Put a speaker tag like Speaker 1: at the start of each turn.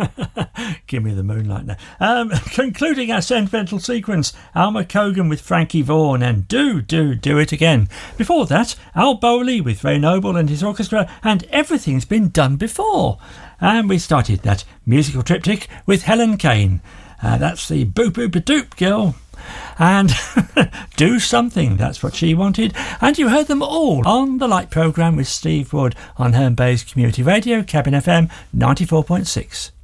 Speaker 1: Give me the moonlight now. Concluding our sentimental sequence, Alma Cogan with Frankie Vaughan and Do It Again. Before that, Al Bowley with Ray Noble and his orchestra and Everything's Been Done Before. And we started that musical triptych with Helen Kane. That's the Boop Boop a Doop girl. And Do Something, that's what she wanted. And you heard them all on The Light programme with Steve Wood on Herne Bay's Community Radio, Cabin FM 94.6.